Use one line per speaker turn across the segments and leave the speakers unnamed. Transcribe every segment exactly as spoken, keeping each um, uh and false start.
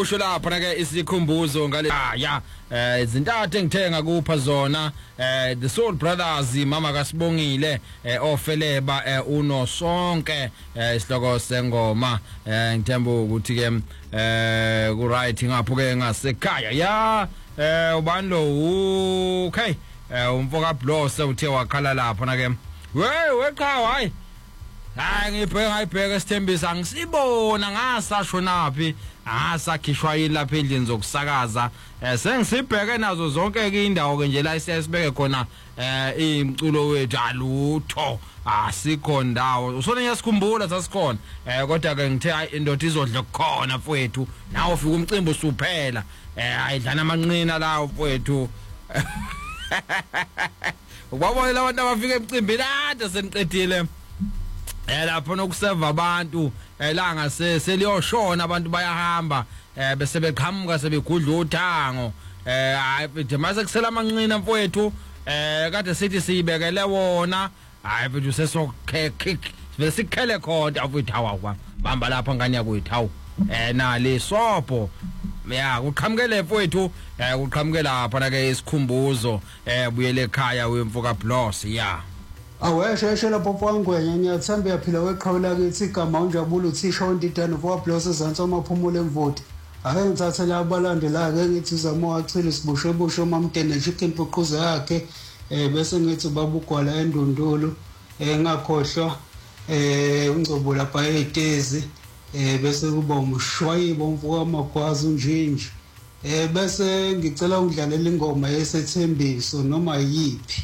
usho lapha ke isikhumbuzo ngale ya eh izintathu engithenga kupha zona eh the Soul Brothers mama kaSibongile ofeleba unosonke isihloko sengoma ngithemba ukuthi ke eh ku right ngapho ke ngasekhaya ya eh ubani lo okay umfoka Blose uthe wakhala lapha na ke we weqhawe hayi hayi ngibheka ngayibheka Sithembisa ngisibona ngasasho naphi asakhishwa yilapha endlini zokusakaza sengisibheke nazo zonke ke indawo ke nje la siyasibeke khona imculo wethu alutho asikho ndawo usona ngiyasikhumbula sasikhona kodwa ke ngithe hayi indoda izodla kukhona mfowethu nawo ufika umcimbi usuphela ayidlana amanqina lawo mfowethu ubabona labantu abafika emcimbini ade seniqedile lapho nokuseva abantu elanga seliyoshona abantu bayahamba bese beqhamuka sebegudla uthango hayi manje mase kusela amanqina mfowethu kade sithi siyibekele wona hayi manje sesokhekhe besikhele khona mfowethu awakwa bamba lapha ngani yakwethu eh na le sopo ya uqhamukele mfowethu uqhamukela lapha na ke isikhumbuzo buyele ekhaya wemfoka Blose ya
awesheshe lapho pangwenya ngiyathamba yaphila weqhawula kithi igama unjabula uthisha ondidana kwa Blose zansi amaphumulo emvoti ake ngithathe la abalandela ke ngithi uzama wachile sibushe bushe mamtene chicken poquza yakhe eh bese ngithi babugwala endundulu eh ngakhohlwa eh ungcobo lapha etezi eh bese kuba umshwayibo umvuka amagwazi unjinji eh bese ngicela ungidlalela ingoma yesethembiso noma yipi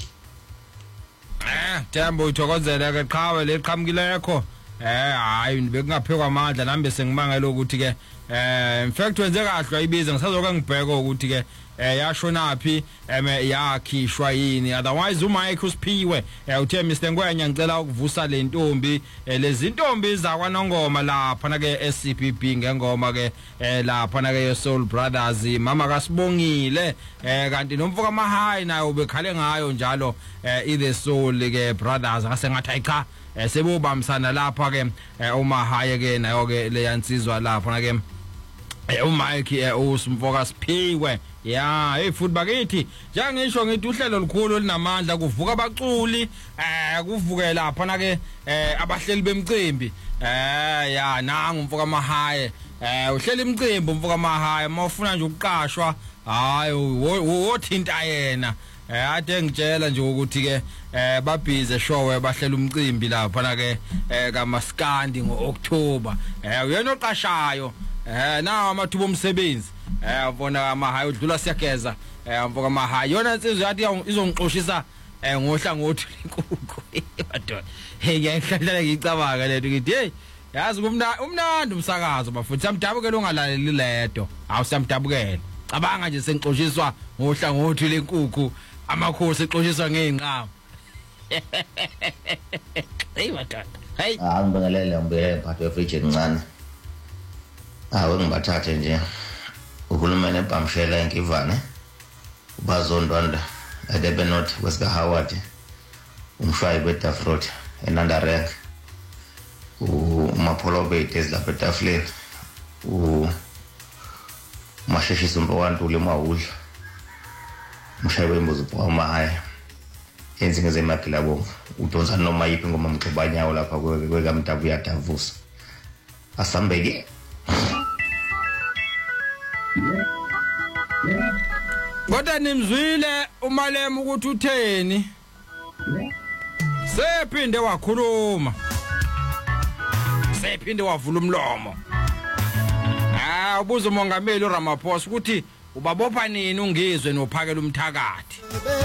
eh Themba uthokozela ke qhawe leqhamukilekho eh hayi bekungaphekwa amandla nambe sengimangela ukuthi ke eh in fact wenze kahle ayibiza ngisazoke ngibheke ukuthi ke eh yashonaphi eme yakhishwa yini otherwise uMike usiphiwe uthe Mister Ngwenya ngicela ukuvusa le ntombi lezi ntombi zakwaNongoma lapha na ke S C B B ngengoma ke lapha na ke Soul Brothers mama kaSibongile eh kanti nomfoka Mahayi nayo bekhale ngayo njalo i the Soul ke Brothers ase ngathi ayikha sebobamsana lapha ke uMahayi ke nayo ke leyansizwa lapha na ke uMike usimfoka siphiwe ya hey futhi bakithi njengisho ngithi uhlelo lukhulu olinamandla kuvuka abaculi eh kuvuke lapha na ke abahleli bemcimbi eh ya nangu umfoka Mahayi eh uhleli imcimbi umfoka Mahayi mawufuna nje ukuqashwa hayi wothinta yena eh ade ngitshela nje ukuthi ke eh babhize showe bahlela umcimbi lapha na ke kaMaskandi ngoOctober eh uyena oqashayo eh nawo amathuba omsebenzi eh ubona Mahayi udlula siyageza eh mfoka Mahayi yona insizwe yathi izongixoshisa eh ngohla ngothi inkukhu badona hey ngiyahlala ngicabanga lethu ngithi hey yazi kumna umnandi umsakazo bafuthi samdabukela ungalaleli ledo awusamdabukela cabanga nje sengixoshiswa ngohla ngothi lenkukhu amakhosi exoshiswa ngeenqamo hey badona hey
ah ngibingelele ngibele mphathi wefridge encane awu ngibathathe nje uhulumeni ebhamshela enkivane ubazondwanda eDebenot wesika Howard umshwayi beDafrod eNandarek uMapolo Beytes lapha eTafleni u masheshisa umpowantule emawudla umshayi wembuzo uMahayi yenzinga zemagila bomvu udonsa noma yipi ngoma mxobanyawo lapha kwekamntabu yadavusa asambeke
kodwa nimzwile umalema ukuthi utheni sephinde wakhuluma sephinde wavula umlomo ah ubuza umongameli uRamaphosa ukuthi ubabopha nini ungizwe nophakela umthakathi